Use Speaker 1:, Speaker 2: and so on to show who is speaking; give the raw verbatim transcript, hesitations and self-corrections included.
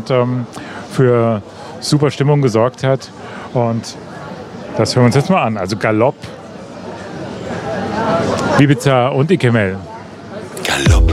Speaker 1: und ähm, für super Stimmung gesorgt hat. Und das hören wir uns jetzt mal an. Also Galopp, Bibiza und Ikemel.
Speaker 2: Galopp.